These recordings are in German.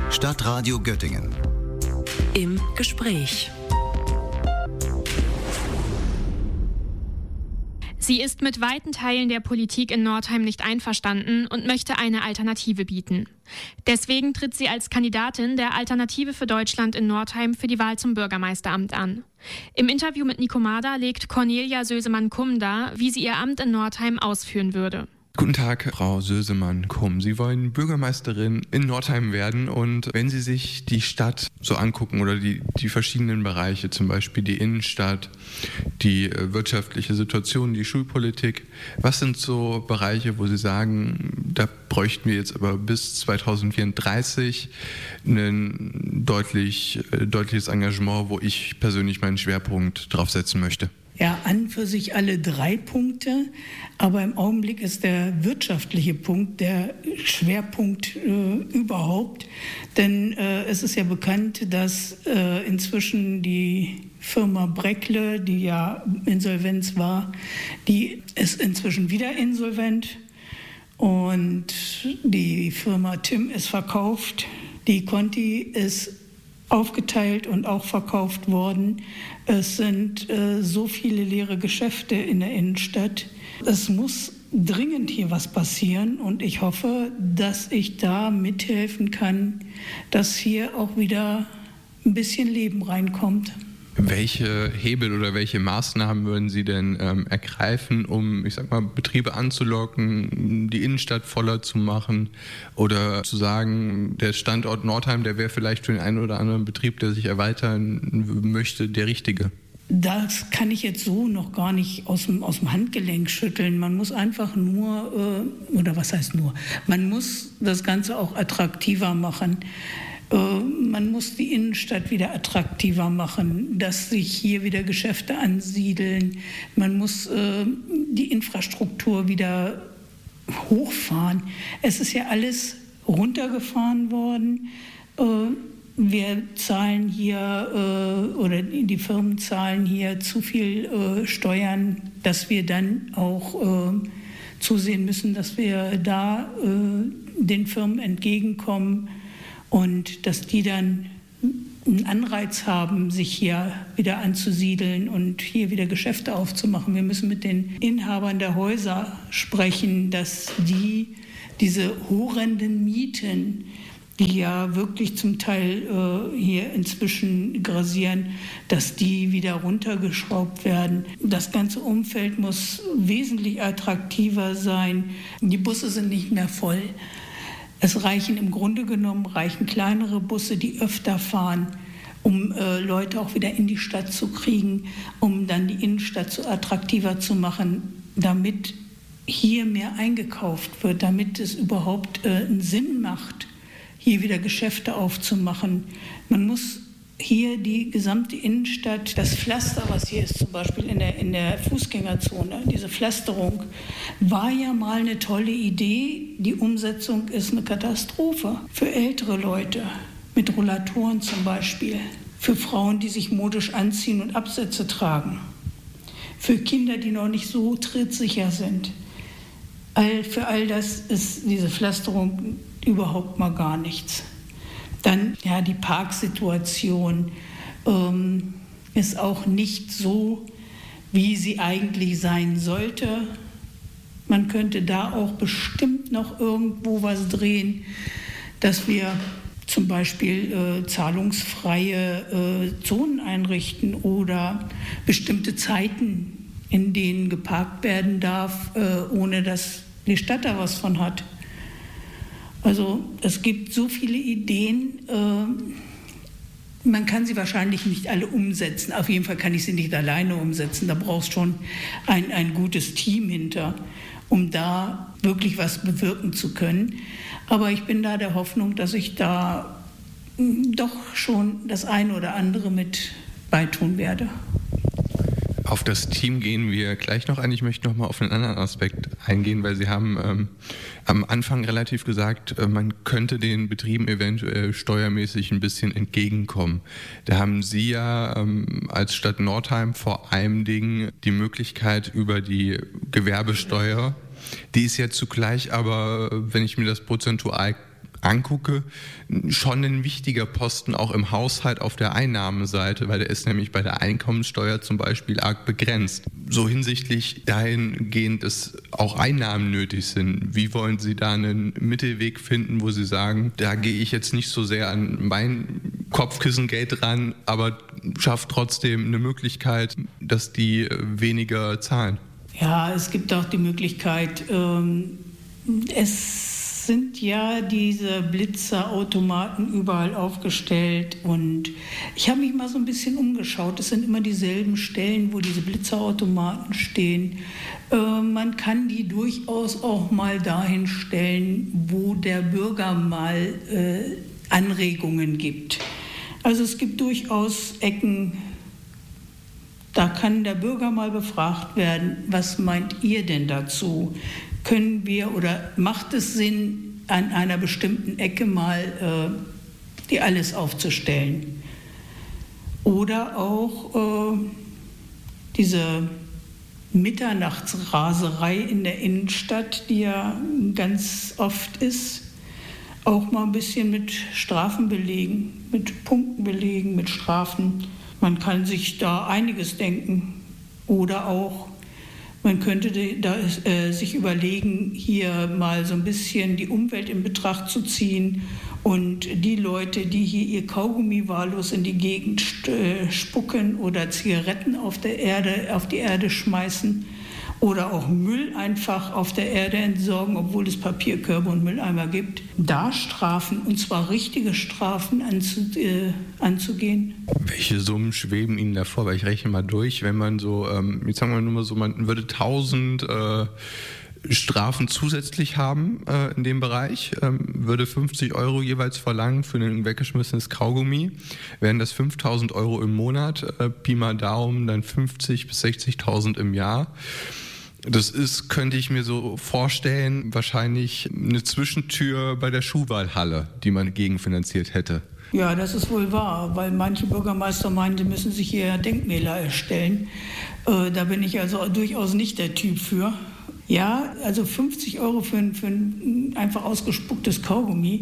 Stadtradio Göttingen. Im Gespräch. Sie ist mit weiten Teilen der Politik in Northeim nicht einverstanden und möchte eine Alternative bieten. Deswegen tritt sie als Kandidatin der Alternative für Deutschland in Northeim für die Wahl zum Bürgermeisteramt an. Im Interview mit Nico Marder legt Cornelia Sösemann-Kumm dar, wie sie ihr Amt in Northeim ausführen würde. Guten Tag, Frau Sösemann-Kumm. Sie wollen Bürgermeisterin in Northeim werden, und wenn Sie sich die Stadt so angucken oder die verschiedenen Bereiche, zum Beispiel die Innenstadt, die wirtschaftliche Situation, die Schulpolitik, was sind so Bereiche, wo Sie sagen, da bräuchten wir jetzt aber bis 2034 ein deutliches Engagement, wo ich persönlich meinen Schwerpunkt drauf setzen möchte? Ja, an für sich alle 3 Punkte, aber im Augenblick ist der wirtschaftliche Punkt der Schwerpunkt überhaupt. Denn es ist ja bekannt, dass inzwischen die Firma Breckle, die ja Insolvenz war, die ist inzwischen wieder insolvent, und die Firma Tim ist verkauft, die Conti ist aufgeteilt und auch verkauft worden. Es sind so viele leere Geschäfte in der Innenstadt. Es muss dringend hier was passieren, und ich hoffe, dass ich da mithelfen kann, dass hier auch wieder ein bisschen Leben reinkommt. Welche Hebel oder welche Maßnahmen würden Sie denn ergreifen, um, Betriebe anzulocken, die Innenstadt voller zu machen, oder zu sagen, der Standort Northeim, der wäre vielleicht für den einen oder anderen Betrieb, der sich erweitern möchte, der richtige? Das kann ich jetzt so noch gar nicht aus dem Handgelenk schütteln. Man muss einfach man muss das Ganze auch attraktiver machen. Man muss die Innenstadt wieder attraktiver machen, dass sich hier wieder Geschäfte ansiedeln. Man muss die Infrastruktur wieder hochfahren. Es ist ja alles runtergefahren worden. Wir zahlen hier, oder die Firmen zahlen hier zu viel Steuern, dass wir dann auch zusehen müssen, dass wir da den Firmen entgegenkommen und dass die dann einen Anreiz haben, sich hier wieder anzusiedeln und hier wieder Geschäfte aufzumachen. Wir müssen mit den Inhabern der Häuser sprechen, dass diese horrenden Mieten, die ja wirklich zum Teil hier inzwischen grassieren, dass die wieder runtergeschraubt werden. Das ganze Umfeld muss wesentlich attraktiver sein. Die Busse sind nicht mehr voll. Es reichen im Grunde genommen kleinere Busse, die öfter fahren, um Leute auch wieder in die Stadt zu kriegen, um dann die Innenstadt so attraktiver zu machen, damit hier mehr eingekauft wird, damit es überhaupt einen Sinn macht, hier wieder Geschäfte aufzumachen. Man muss hier die gesamte Innenstadt, das Pflaster, was hier ist zum Beispiel in der Fußgängerzone, diese Pflasterung, war ja mal eine tolle Idee. Die Umsetzung ist eine Katastrophe. Für ältere Leute, mit Rollatoren zum Beispiel. Für Frauen, die sich modisch anziehen und Absätze tragen. Für Kinder, die noch nicht so trittsicher sind. Für all das ist diese Pflasterung überhaupt mal gar nichts. Dann, ja, die Parksituation ist auch nicht so, wie sie eigentlich sein sollte. Man könnte da auch bestimmt noch irgendwo was drehen, dass wir zum Beispiel zahlungsfreie Zonen einrichten oder bestimmte Zeiten, in denen geparkt werden darf, ohne dass die Stadt da was von hat. Also es gibt so viele Ideen, man kann sie wahrscheinlich nicht alle umsetzen. Auf jeden Fall kann ich sie nicht alleine umsetzen. Da brauchst schon ein gutes Team hinter, um da wirklich was bewirken zu können. Aber ich bin da der Hoffnung, dass ich da doch schon das eine oder andere mit beitun werde. Auf das Team gehen wir gleich noch ein. Ich möchte noch mal auf einen anderen Aspekt eingehen, weil Sie haben am Anfang relativ gesagt, man könnte den Betrieben eventuell steuermäßig ein bisschen entgegenkommen. Da haben Sie ja als Stadt Northeim vor allem Dingen die Möglichkeit über die Gewerbesteuer, die ist ja zugleich aber, wenn ich mir das prozentual angucke, schon ein wichtiger Posten auch im Haushalt auf der Einnahmenseite, weil der ist nämlich bei der Einkommensteuer zum Beispiel arg begrenzt. So hinsichtlich dahingehend, dass auch Einnahmen nötig sind. Wie wollen Sie da einen Mittelweg finden, wo Sie sagen, da gehe ich jetzt nicht so sehr an mein Kopfkissengeld ran, aber schafft trotzdem eine Möglichkeit, dass die weniger zahlen? Ja, es gibt auch die Möglichkeit, es sind ja diese Blitzerautomaten überall aufgestellt und ich habe mich mal so ein bisschen umgeschaut. Es sind immer dieselben Stellen, wo diese Blitzerautomaten stehen. Man kann die durchaus auch mal dahin stellen, wo der Bürger mal Anregungen gibt. Also es gibt durchaus Ecken, da kann der Bürger mal befragt werden, was meint ihr denn dazu? Können wir oder macht es Sinn, an einer bestimmten Ecke mal die alles aufzustellen? Oder auch diese Mitternachtsraserei in der Innenstadt, die ja ganz oft ist, auch mal ein bisschen mit Strafen belegen, mit Punkten belegen, mit Strafen. Man kann sich da einiges denken. Oder auch man könnte sich überlegen, hier mal so ein bisschen die Umwelt in Betracht zu ziehen und die Leute, die hier ihr Kaugummi wahllos in die Gegend spucken oder Zigaretten auf die Erde schmeißen oder auch Müll einfach auf der Erde entsorgen, obwohl es Papierkörbe und Mülleimer gibt, da Strafen, und zwar richtige Strafen anzugehen. Welche Summen schweben Ihnen davor? Weil ich rechne mal durch, wenn man so, jetzt sagen wir nur mal so, man würde 1000 Strafen zusätzlich haben in dem Bereich, würde 50 € jeweils verlangen für ein weggeschmissenes Kaugummi, wären das 5.000 € im Monat, Pi mal Daumen, dann 50.000 bis 60.000 im Jahr. Das ist, könnte ich mir so vorstellen, wahrscheinlich eine Zwischentür bei der Schuhwahlhalle, die man gegenfinanziert hätte. Ja, das ist wohl wahr, weil manche Bürgermeister meinen, die müssen sich hier Denkmäler erstellen. Da bin ich also durchaus nicht der Typ für. Ja, also 50 € für ein einfach ausgespucktes Kaugummi.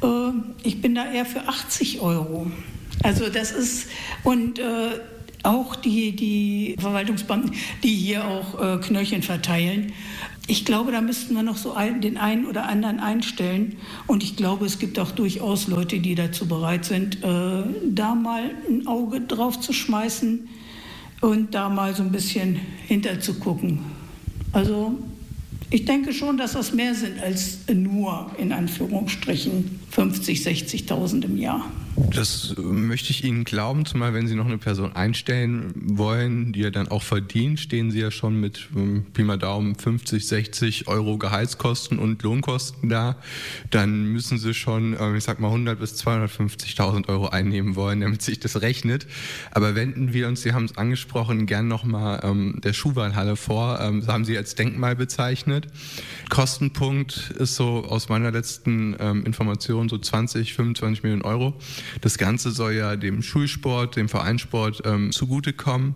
Ich bin da eher für 80 €. Also das ist, und auch die Verwaltungsbeamten, die hier auch Knöllchen verteilen. Ich glaube, da müssten wir noch so den einen oder anderen einstellen. Und ich glaube, es gibt auch durchaus Leute, die dazu bereit sind, da mal ein Auge drauf zu schmeißen und da mal so ein bisschen hinterzugucken. Also ich denke schon, dass das mehr sind als nur, in Anführungsstrichen, 50.000, 60.000 im Jahr. Das möchte ich Ihnen glauben, zumal wenn Sie noch eine Person einstellen wollen, die ja dann auch verdient, stehen Sie ja schon mit Pi mal Daumen 50, 60 € Gehaltskosten und Lohnkosten da. Dann müssen Sie schon, ich sag mal 100.000 bis 250.000 € einnehmen wollen, damit sich das rechnet. Aber wenden wir uns, Sie haben es angesprochen, gern nochmal der Schuhwahlhalle vor. Das haben Sie als Denkmal bezeichnet. Kostenpunkt ist so aus meiner letzten Information so 20, 25 Millionen €. Das Ganze soll ja dem Schulsport, dem Vereinssport zugutekommen.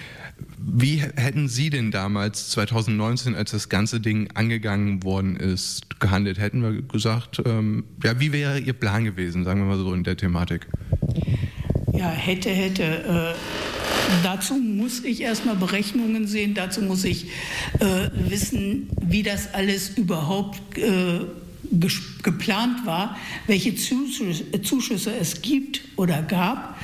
Wie hätten Sie denn damals, 2019, als das ganze Ding angegangen worden ist, gehandelt? Hätten wir gesagt, wie wäre Ihr Plan gewesen, sagen wir mal so in der Thematik? Ja, hätte. Dazu muss ich erstmal Berechnungen sehen, dazu muss ich wissen, wie das alles überhaupt geplant war, welche Zuschüsse es gibt oder gab.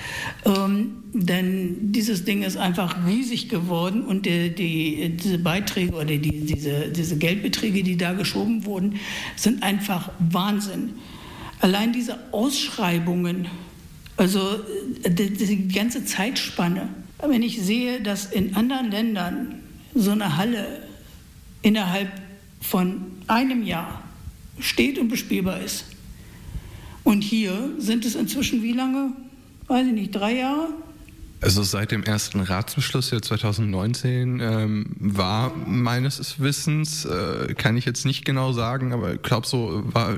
Denn dieses Ding ist einfach riesig geworden und diese Beiträge oder diese Geldbeträge, die da geschoben wurden, sind einfach Wahnsinn. Allein diese Ausschreibungen, also die ganze Zeitspanne. Wenn ich sehe, dass in anderen Ländern so eine Halle innerhalb von einem Jahr steht und bespielbar ist. Und hier sind es inzwischen wie lange? Weiß ich nicht, 3 Jahre? Also seit dem ersten Ratsbeschluss, der 2019 war, meines Wissens, kann ich jetzt nicht genau sagen, aber ich glaube so war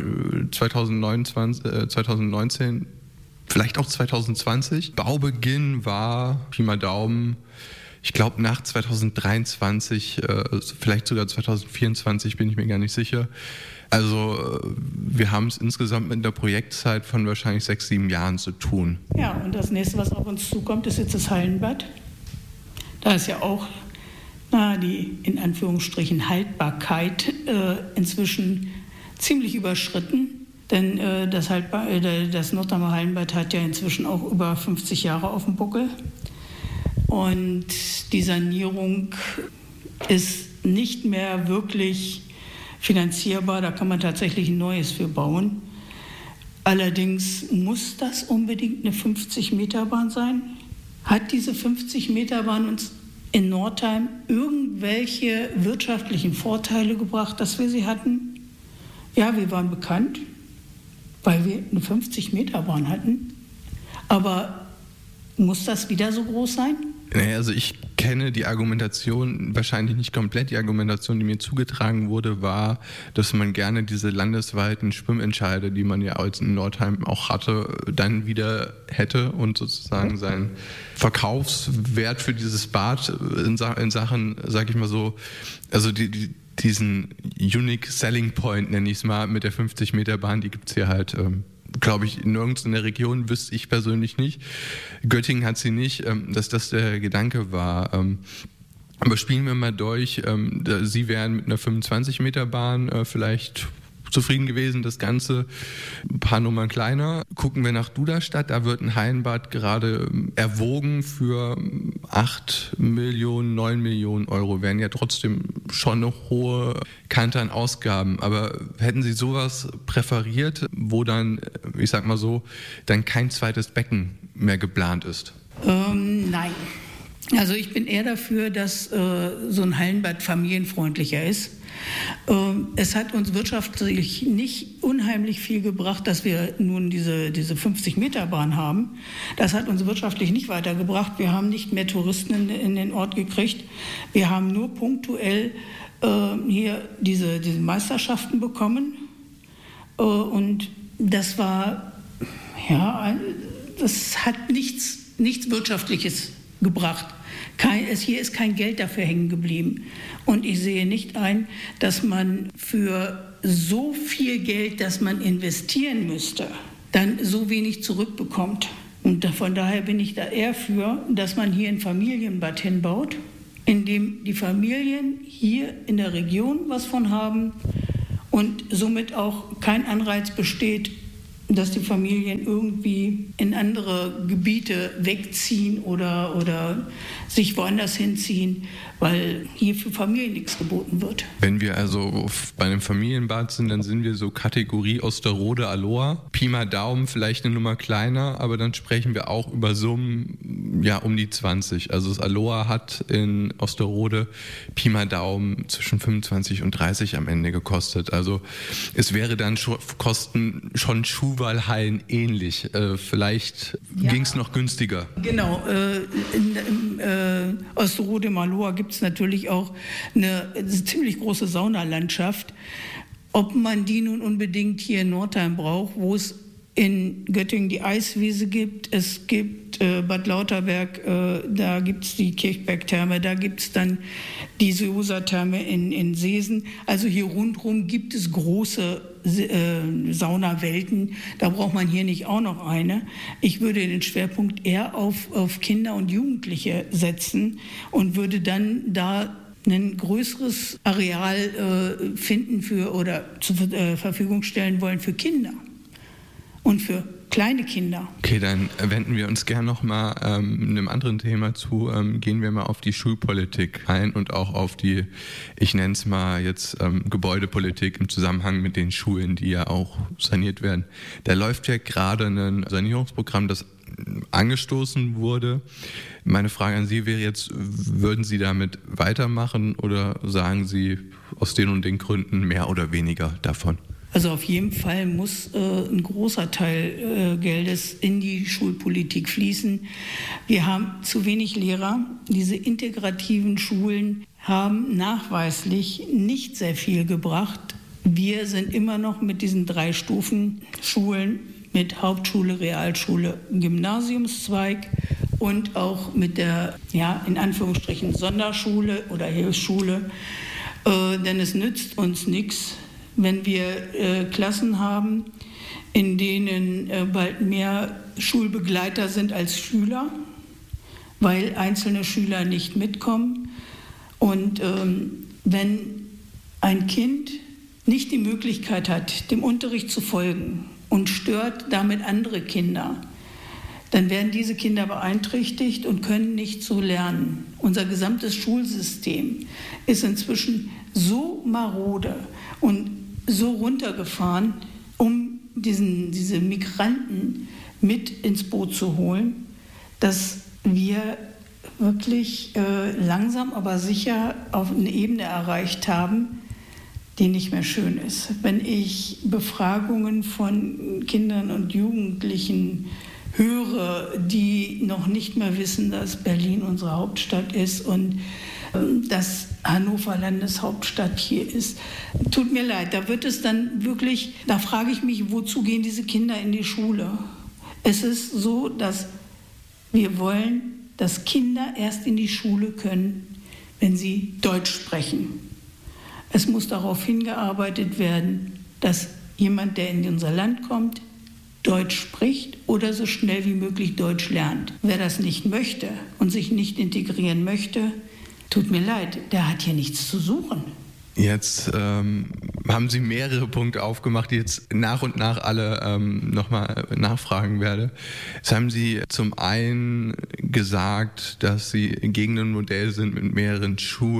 2019, vielleicht auch 2020. Baubeginn war, Pi mal Daumen, ich glaube nach 2023, vielleicht sogar 2024, bin ich mir gar nicht sicher. Also wir haben es insgesamt mit einer Projektzeit von wahrscheinlich 6-7 Jahren zu tun. Ja, und das nächste, was auf uns zukommt, ist jetzt das Hallenbad. Da ist ja auch die in Anführungsstrichen Haltbarkeit inzwischen ziemlich überschritten. Denn das Nordheimer Hallenbad hat ja inzwischen auch über 50 Jahre auf dem Buckel. Und die Sanierung ist nicht mehr wirklich finanzierbar. Da kann man tatsächlich ein neues für bauen. Allerdings muss das unbedingt eine 50-Meter-Bahn sein? Hat diese 50-Meter-Bahn uns in Nordheim irgendwelche wirtschaftlichen Vorteile gebracht, dass wir sie hatten? Ja, wir waren bekannt, weil wir eine 50-Meter-Bahn hatten. Aber muss das wieder so groß sein? Naja, also ich kenne die Argumentation, wahrscheinlich nicht komplett. Die Argumentation, die mir zugetragen wurde, war, dass man gerne diese landesweiten Schwimmentscheide, die man ja als in Nordheim auch hatte, dann wieder hätte und sozusagen seinen Verkaufswert für dieses Bad in Sachen, sag ich mal so, also diesen Unique Selling Point, nenne ich es mal, mit der 50-Meter-Bahn, die gibt es hier halt, glaube ich, nirgends in der Region, wüsste ich persönlich nicht. Göttingen hat sie nicht, dass das der Gedanke war. Aber spielen wir mal durch, Sie wären mit einer 25-Meter-Bahn vielleicht zufrieden gewesen, das Ganze ein paar Nummern kleiner. Gucken wir nach Duderstadt, da wird ein Hallenbad gerade erwogen für 8 Millionen, 9 Millionen Euro. Wären ja trotzdem schon eine hohe Kante an Ausgaben. Aber hätten Sie sowas präferiert, wo dann, ich sag mal so, dann kein zweites Becken mehr geplant ist? Nein. Also ich bin eher dafür, dass so ein Hallenbad familienfreundlicher ist. Es hat uns wirtschaftlich nicht unheimlich viel gebracht, dass wir nun diese 50-Meter-Bahn haben. Das hat uns wirtschaftlich nicht weitergebracht. Wir haben nicht mehr Touristen in den Ort gekriegt. Wir haben nur punktuell hier diese Meisterschaften bekommen. Und das war, ja, das hat nichts Wirtschaftliches gebracht. Hier ist kein Geld dafür hängen geblieben. Und ich sehe nicht ein, dass man für so viel Geld, das man investieren müsste, dann so wenig zurückbekommt. Und von daher bin ich da eher für, dass man hier ein Familienbad hinbaut, in dem die Familien hier in der Region was von haben und somit auch kein Anreiz besteht, dass die Familien irgendwie in andere Gebiete wegziehen oder sich woanders hinziehen, weil hier für Familien nichts geboten wird. Wenn wir also bei einem Familienbad sind, dann sind wir so Kategorie Osterode, Aloha. Pi mal Daumen, vielleicht eine Nummer kleiner, aber dann sprechen wir auch über Summen, ja, um die 20. Also das Aloha hat in Osterode Pi mal Daumen zwischen 25 und 30 am Ende gekostet. Also es wäre dann Kosten schon Schuhwallhallen ähnlich. Vielleicht ging es noch günstiger. Genau. In Osterode im Aloha gibt es natürlich auch eine ziemlich große Saunalandschaft. Ob man die nun unbedingt hier in Nordheim braucht, wo es in Göttingen die Eiswiese gibt, es gibt Bad Lauterberg, da gibt es die Kirchberg-Therme, da gibt es dann die Seosa-Therme in Seesen. Also hier rundherum gibt es große Saunawelten, da braucht man hier nicht auch noch eine. Ich würde den Schwerpunkt eher auf Kinder und Jugendliche setzen und würde dann da ein größeres Areal finden oder zur Verfügung stellen wollen für Kinder. Und für kleine Kinder. Okay, dann wenden wir uns gerne nochmal einem anderen Thema zu. Gehen wir mal auf die Schulpolitik ein und auch auf die, ich nenne es mal jetzt Gebäudepolitik im Zusammenhang mit den Schulen, die ja auch saniert werden. Da läuft ja gerade ein Sanierungsprogramm, das angestoßen wurde. Meine Frage an Sie wäre jetzt, würden Sie damit weitermachen oder sagen Sie aus den und den Gründen mehr oder weniger davon? Also auf jeden Fall muss ein großer Teil Geldes in die Schulpolitik fließen. Wir haben zu wenig Lehrer. Diese integrativen Schulen haben nachweislich nicht sehr viel gebracht. Wir sind immer noch mit diesen 3 Stufen Schulen mit Hauptschule, Realschule, Gymnasiumszweig und auch mit der, in Anführungsstrichen, Sonderschule oder Hilfsschule. Denn es nützt uns nichts, wenn wir Klassen haben, in denen bald mehr Schulbegleiter sind als Schüler, weil einzelne Schüler nicht mitkommen. Und wenn ein Kind nicht die Möglichkeit hat, dem Unterricht zu folgen und stört damit andere Kinder, dann werden diese Kinder beeinträchtigt und können nicht so lernen. Unser gesamtes Schulsystem ist inzwischen so marode und so runtergefahren, um diese Migranten mit ins Boot zu holen, dass wir wirklich langsam, aber sicher auf eine Ebene erreicht haben, die nicht mehr schön ist. Wenn ich Befragungen von Kindern und Jugendlichen höre, die noch nicht mehr wissen, dass Berlin unsere Hauptstadt ist und dass Hannover Landeshauptstadt hier ist. Tut mir leid, da wird es dann wirklich, da frage ich mich, wozu gehen diese Kinder in die Schule? Es ist so, dass wir wollen, dass Kinder erst in die Schule können, wenn sie Deutsch sprechen. Es muss darauf hingearbeitet werden, dass jemand, der in unser Land kommt, Deutsch spricht oder so schnell wie möglich Deutsch lernt. Wer das nicht möchte und sich nicht integrieren möchte, tut mir leid, der hat hier nichts zu suchen. Jetzt haben Sie mehrere Punkte aufgemacht, die jetzt nach und nach alle nochmal nachfragen werde. Jetzt haben Sie zum einen gesagt, dass Sie gegen ein Modell sind mit mehreren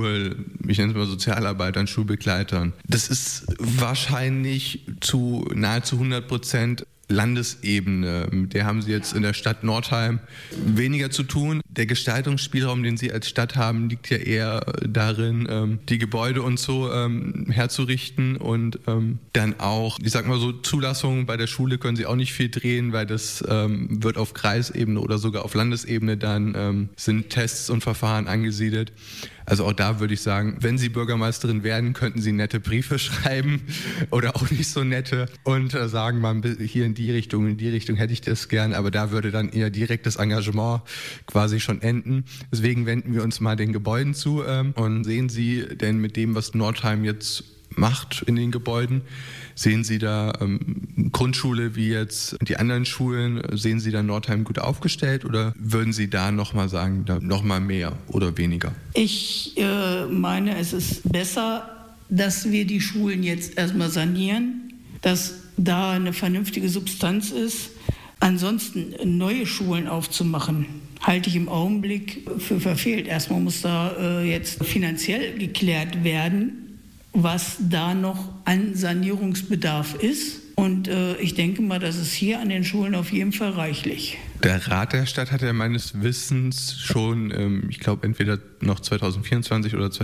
ich nenne es mal Sozialarbeitern, Schulbegleitern. Das ist wahrscheinlich zu nahezu 100% Landesebene. Mit der haben Sie jetzt in der Stadt Northeim weniger zu tun. Der Gestaltungsspielraum, den Sie als Stadt haben, liegt ja eher darin, die Gebäude und so herzurichten und dann auch, ich sag mal so, Zulassungen bei der Schule können Sie auch nicht viel drehen, weil das wird auf Kreisebene oder sogar auf Landesebene dann sind Tests und Verfahren angesiedelt. Also auch da würde ich sagen, wenn Sie Bürgermeisterin werden, könnten Sie nette Briefe schreiben oder auch nicht so nette und sagen, man hier in die Richtung hätte ich das gern, aber da würde dann Ihr direktes Engagement quasi schon enden. Deswegen wenden wir uns mal den Gebäuden zu und sehen Sie denn mit dem, was Northeim jetzt macht in den Gebäuden, sehen Sie da Grundschule wie jetzt die anderen Schulen, sehen Sie da Northeim gut aufgestellt oder würden Sie da nochmal sagen, da nochmal mehr oder weniger? Ich meine, es ist besser, dass wir die Schulen jetzt erstmal sanieren, dass da eine vernünftige Substanz ist. Ansonsten neue Schulen aufzumachen, halte ich im Augenblick für verfehlt. Erstmal muss da jetzt finanziell geklärt werden, was da noch an Sanierungsbedarf ist. Und ich denke mal, das ist hier an den Schulen auf jeden Fall reichlich. Der Rat der Stadt hat ja meines Wissens schon, ich glaube entweder noch 2024 oder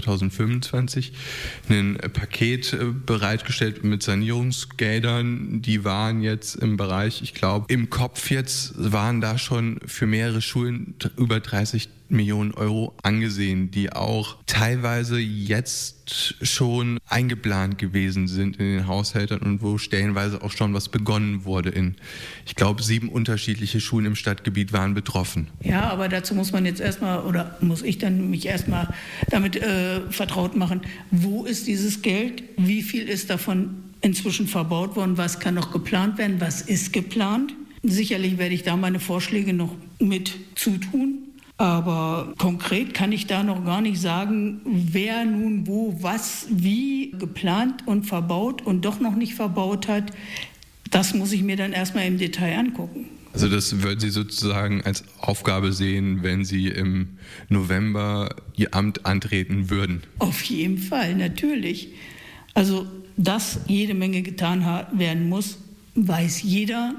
2025, ein Paket bereitgestellt mit Sanierungsgeldern. Die waren jetzt im Bereich, ich glaube, im Kopf jetzt waren da schon für mehrere Schulen über 30 Millionen Euro angesehen, die auch teilweise jetzt schon eingeplant gewesen sind in den Haushalten und wo stellenweise auch schon was begonnen wurde ich glaube, 7 unterschiedliche Schulen im Stadtgebiet waren betroffen. Ja, aber dazu muss man jetzt erstmal, oder muss ich dann mich erstmal damit vertraut machen, wo ist dieses Geld, wie viel ist davon inzwischen verbaut worden, was kann noch geplant werden, was ist geplant. Sicherlich werde ich da meine Vorschläge noch mit zutun. Aber konkret kann ich da noch gar nicht sagen, wer nun wo, was, wie geplant und verbaut und doch noch nicht verbaut hat. Das muss ich mir dann erstmal im Detail angucken. Also das würden Sie sozusagen als Aufgabe sehen, wenn Sie im November Ihr Amt antreten würden? Auf jeden Fall, natürlich. Also, dass jede Menge getan werden muss, weiß jeder.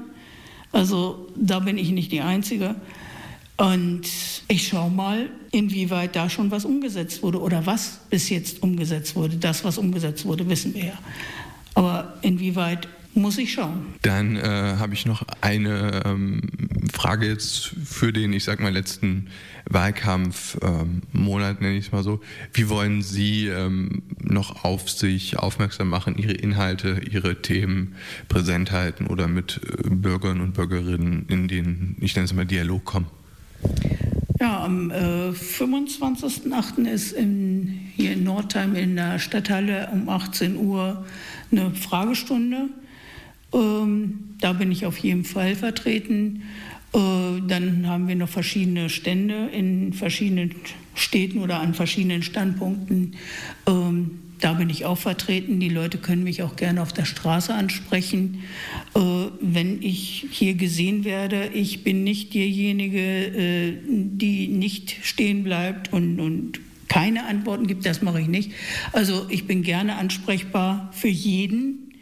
Also da bin ich nicht die Einzige. Und ich schaue mal, inwieweit da schon was umgesetzt wurde oder was bis jetzt umgesetzt wurde. Das, was umgesetzt wurde, wissen wir ja. Aber inwieweit muss ich schauen. Dann habe ich noch eine Frage jetzt für den, ich sag mal, letzten Wahlkampfmonat, nenne ich es mal so. Wie wollen Sie noch auf sich aufmerksam machen, Ihre Inhalte, Ihre Themen präsent halten oder mit Bürgern und Bürgerinnen in den, ich nenne es mal, Dialog kommen? Ja, am 25.08. ist hier in Northeim in der Stadthalle um 18 Uhr eine Fragestunde. Da bin ich auf jeden Fall vertreten. Dann haben wir noch verschiedene Stände in verschiedenen Städten oder an verschiedenen Standpunkten. Da bin ich auch vertreten. Die Leute können mich auch gerne auf der Straße ansprechen. Wenn ich hier gesehen werde, ich bin nicht diejenige, die nicht stehen bleibt und keine Antworten gibt, das mache ich nicht. Also ich bin gerne ansprechbar für jeden.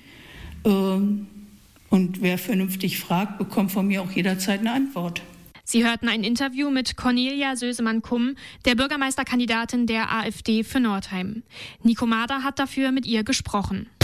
Und wer vernünftig fragt, bekommt von mir auch jederzeit eine Antwort. Sie hörten ein Interview mit Cornelia Sösemann-Kumm, der Bürgermeisterkandidatin der AfD für Northeim. Nico Mader hat dafür mit ihr gesprochen.